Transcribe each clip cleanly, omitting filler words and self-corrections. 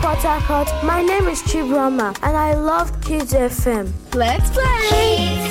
Port Harcourt. My name is Chibrama and I love Kids FM. Let's play! Kids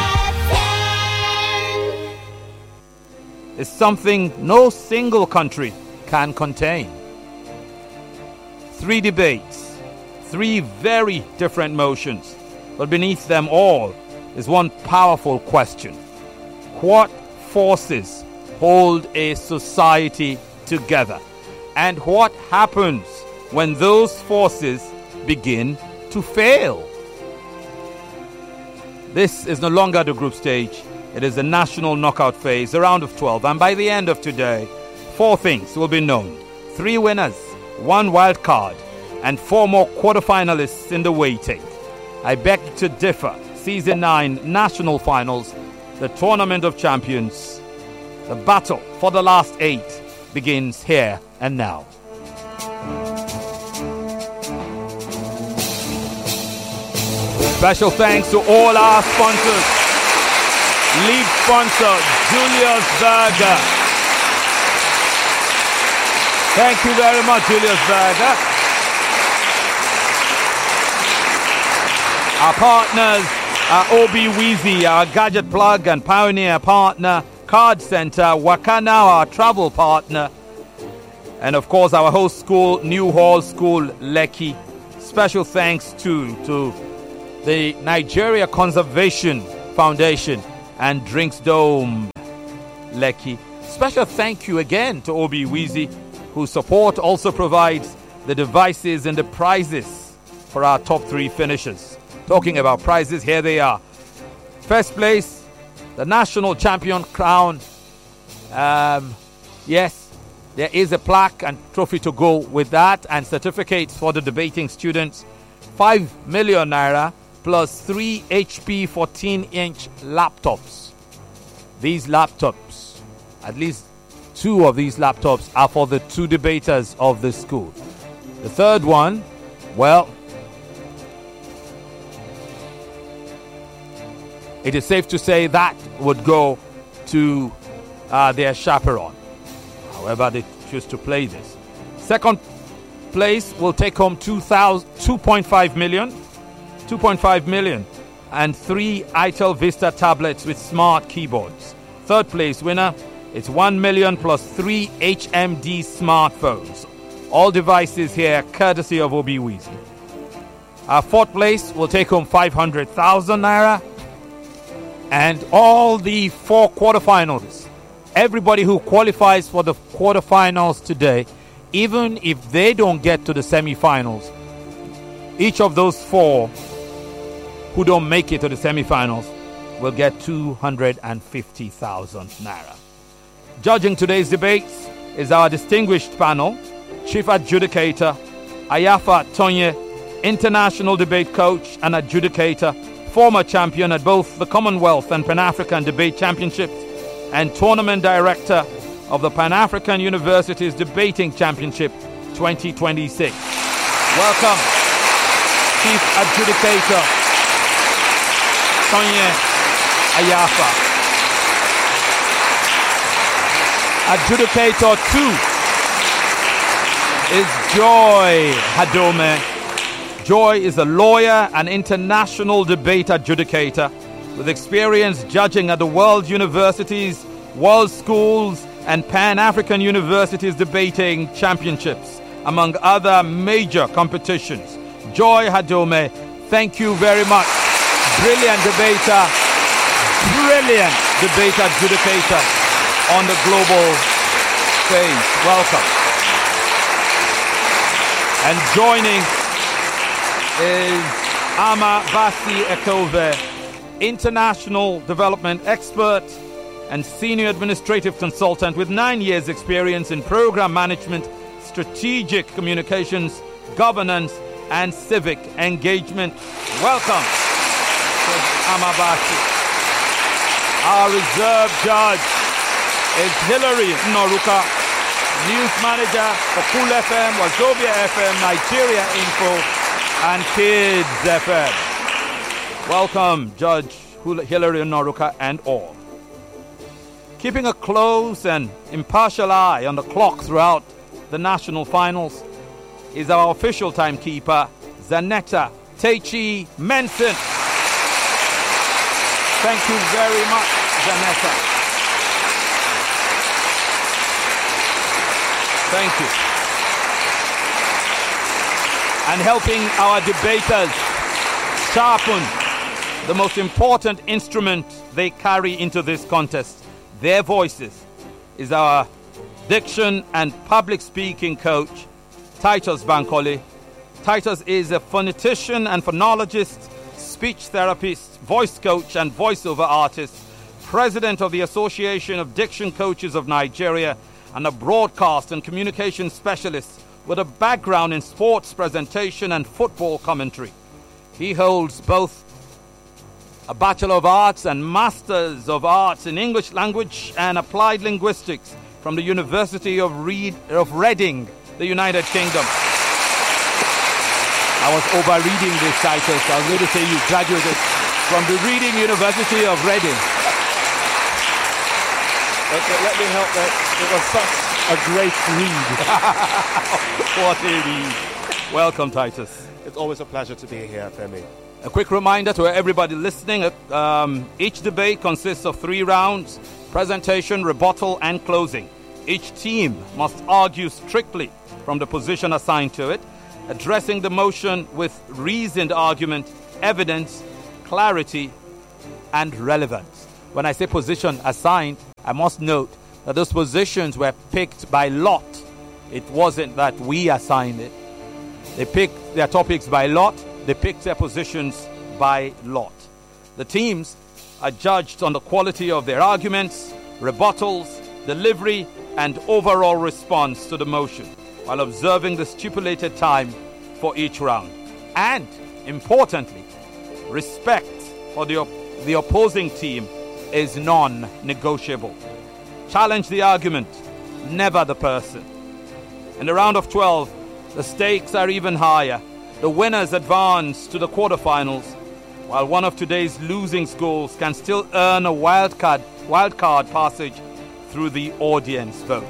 FM! Is something no single country can contain. 3 debates, 3 very different motions, but beneath them all is one powerful question. What forces hold a society together? And what happens when those forces begin to fail? This is no longer the group stage. It is the national knockout phase, a round of 12. And by the end of today, 4 things will be known. 3 winners, 1 wild card, and 4 more quarterfinalists in the waiting. I beg to differ. Season 9 National Finals, the Tournament of Champions. The battle for the last 8 begins here and now. Special thanks to all our sponsors. Lead sponsor Julius Berger. Thank you very much, Julius Berger. Our partners are OB Weezy, our gadget plug and pioneer partner, Card Center, Wakana, our travel partner, and of course our host school, New Hall School, Lekki. Special thanks to the Nigeria Conservation Foundation and Drinks Dome, Lekki. Special thank you again to OB Weezy, whose support also provides the devices and the prizes for our top 3 finishers. Talking about prizes, here they are. First place, the national champion crown. Yes, there is a plaque and trophy to go with that, and certificates for the debating students. 5 million naira plus 3 HP 14-inch laptops. These laptops, at least 2 of these laptops, are for the 2 debaters of the school. The third one, well, it is safe to say that would go to their chaperone. However, they choose to play this. Second place will take home 2.5 million and 3 ITEL Vista tablets with smart keyboards. Third place winner, it's 1 million plus 3 HMD smartphones. All devices here courtesy of OB Weezy. Our fourth place will take home 500,000 naira. And all the 4 quarterfinals, everybody who qualifies for the quarterfinals today, even if they don't get to the semifinals, each of those 4 who don't make it to the semifinals will get 250,000 naira. Judging today's debates is our distinguished panel, Chief Adjudicator Ayafa Tonye, International Debate Coach and Adjudicator, former champion at both the Commonwealth and Pan-African Debate Championships, and Tournament Director of the Pan-African Universities Debating Championship 2026. Welcome, Chief Adjudicator Tonye Ayafa. Adjudicator 2 is Joy Hadome. Joy is a lawyer and international debate adjudicator with experience judging at the World Universities, World Schools, and Pan-African Universities Debating Championships, among other major competitions. Joy Hadome, thank you very much. Brilliant debater adjudicator on the global stage. Welcome. And joining is Ama Basi Ekove, international development expert and senior administrative consultant with 9 years experience in program management, strategic communications, governance, and civic engagement. Welcome to Ama Basi. Our reserve judge is Hilary Noruka, news manager for Cool FM, Wazobia FM, Nigeria Info, and Kids FM. Welcome, Judge Hilary Noruka and all. Keeping a close and impartial eye on the clock throughout the national finals, is our official timekeeper, Zanetta Techi Menson. Thank you very much, Zanetta. Thank you. And helping our debaters sharpen the most important instrument they carry into this contest, their voices, is our diction and public speaking coach, Titus Bankole. Titus is a phonetician and phonologist, speech therapist, voice coach and voiceover artist, president of the Association of Diction Coaches of Nigeria, and a broadcast and communication specialist with a background in sports presentation and football commentary. He holds both a Bachelor of Arts and Masters of Arts in English Language and Applied Linguistics from the University of Reading, the United Kingdom. I was over-reading this title, so I was going to say you graduated from the Reading University of Reading. Let me help that. It was such a great read. What a read. Welcome, Titus. It's always a pleasure to be here, Femi. A quick reminder to everybody listening, each debate consists of 3 rounds: presentation, rebuttal, and closing. Each team must argue strictly from the position assigned to it, addressing the motion with reasoned argument, evidence, clarity, and relevance. When I say position assigned, I must note that those positions were picked by lot. It wasn't that we assigned it. They picked their topics by lot. They picked their positions by lot. The teams are judged on the quality of their arguments, rebuttals, delivery, and overall response to the motion, while observing the stipulated time for each round. And, importantly, respect for the opposing team is non-negotiable. Challenge the argument, never the person. In the round of 12, the stakes are even higher. The winners advance to the quarterfinals, while one of today's losing schools can still earn a wildcard passage through the audience vote.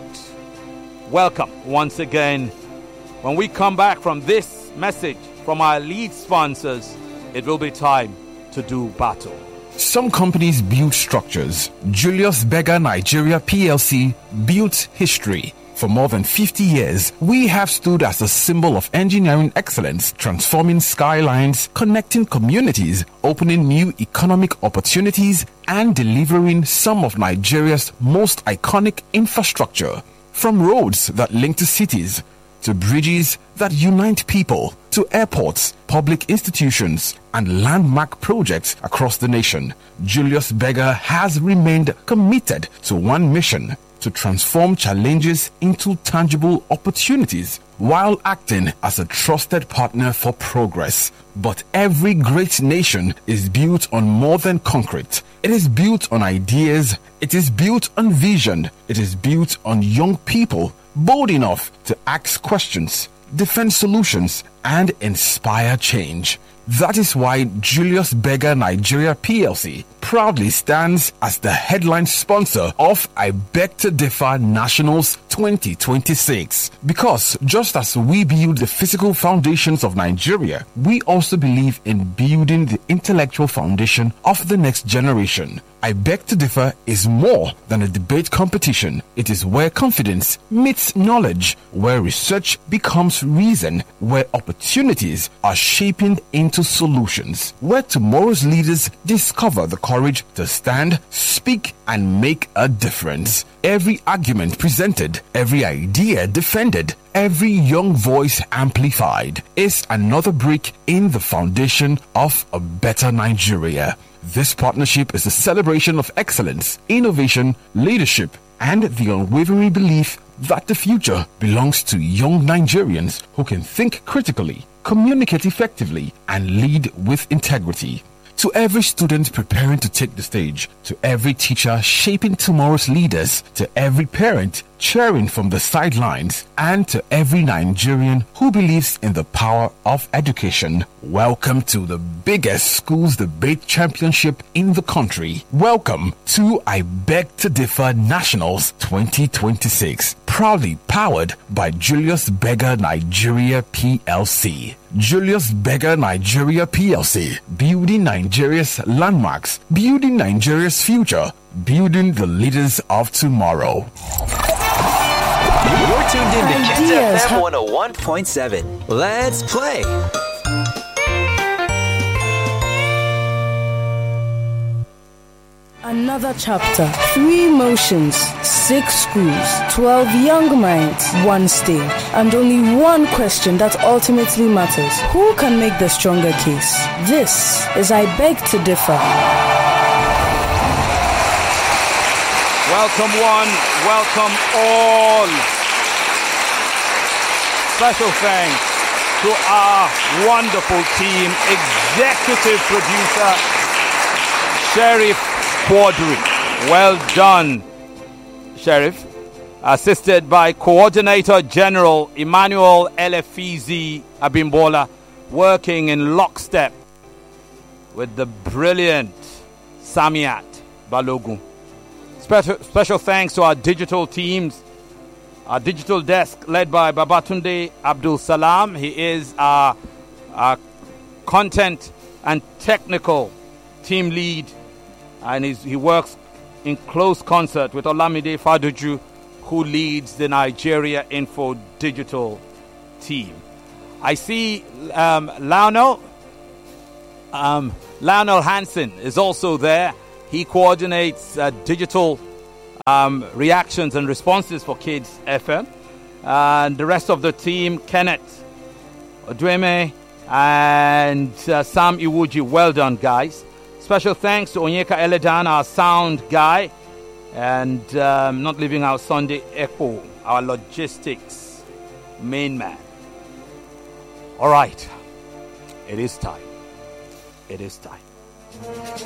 Welcome once again. When we come back from this message from our lead sponsors, it will be time to do battle. Some companies build structures. Julius Berger Nigeria PLC built history. For more than 50 years, we have stood as a symbol of engineering excellence, transforming skylines, connecting communities, opening new economic opportunities, and delivering some of Nigeria's most iconic infrastructure. From roads that link to cities, to bridges that unite people, to airports, public institutions, and landmark projects across the nation, Julius Berger has remained committed to one mission: to transform challenges into tangible opportunities while acting as a trusted partner for progress. But every great nation is built on more than concrete. It is built on ideas. It is built on vision. It is built on young people bold enough to ask questions, defend solutions, and inspire change. That is why Julius Berger Nigeria PLC proudly stands as the headline sponsor of I Beg to Differ Nationals 2026. Because just as we build the physical foundations of Nigeria, we also believe in building the intellectual foundation of the next generation. I Beg to Differ is more than a debate competition. It is where confidence meets knowledge, where research becomes reason, where opportunities are shaping into solutions, where tomorrow's leaders discover the courage to stand, speak, and make a difference. Every argument presented, every idea defended, every young voice amplified is another brick in the foundation of a better Nigeria. This partnership is a celebration of excellence, innovation, leadership, and the unwavering belief that the future belongs to young Nigerians who can think critically, communicate effectively, and lead with integrity. To every student preparing to take the stage, to every teacher shaping tomorrow's leaders, to every parent cheering from the sidelines, and to every Nigerian who believes in the power of education. Welcome to the biggest schools debate championship in the country. Welcome to I Beg to Differ Nationals 2026. Proudly powered by Julius Berger Nigeria PLC. Julius Berger Nigeria PLC. Building Nigeria's landmarks. Building Nigeria's future. Building the leaders of tomorrow. You're tuned in to Kent FM 101.7. Let's play. Another chapter, 3 motions, 6 schools, 12 young minds, 1 stage, and only one question that ultimately matters. Who can make the stronger case? This is I Beg to Differ. Welcome one, welcome all. Special thanks to our wonderful team, executive producer, Sheriff Quadri. Well done, Sheriff. Assisted by Coordinator General Emmanuel Elefizi Abimbola, working in lockstep with the brilliant Samiat Balogun. Special thanks to our digital teams, our digital desk led by Babatunde Abdul Salam. He is our content and technical team lead, and he works in close concert with Olamide Faduju, who leads the Nigeria Info Digital team. I see Lionel Hansen is also there. He coordinates digital reactions and responses for Kids FM. And the rest of the team, Kenneth Odweme and Sam Iwuji. Well done, guys. Special thanks to Onyeka Eledan, our sound guy. And not leaving out Sunday Echo, our logistics main man. All right. It is time.